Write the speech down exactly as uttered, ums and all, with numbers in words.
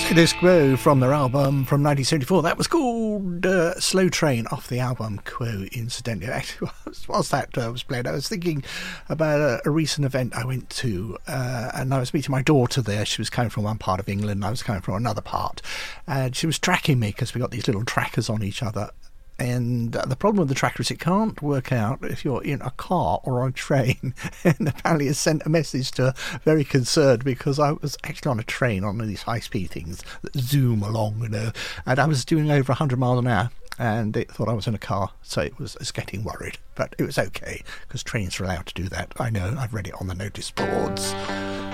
Status Quo from their album from nineteen seventy-four. That was called uh, Slow Train, off the album Quo, incidentally. Actually, whilst that uh, was played, I was thinking about a, a recent event I went to, uh, and I was meeting my daughter there. She was coming from one part of England, and I was coming from another part, and she was tracking me because we got these little trackers on each other. And uh, the problem with the tracker is it can't work out if you're in a car or on a train. And apparently it sent a message to her, very concerned, because I was actually on a train on these high-speed things that zoom along, you know, and I was doing over one hundred miles an hour, and it thought I was in a car, so it was, it was getting worried. But it was okay, because trains are allowed to do that. I know, I've read it on the notice boards.